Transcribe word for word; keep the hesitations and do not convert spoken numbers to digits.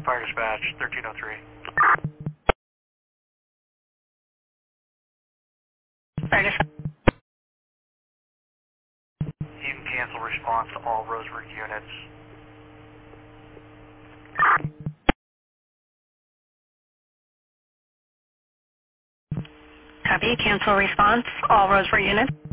Fire dispatch, thirteen oh three. Fire dispatch. You can cancel response to all Roseburg units. Copy. Cancel response. All Roseburg units.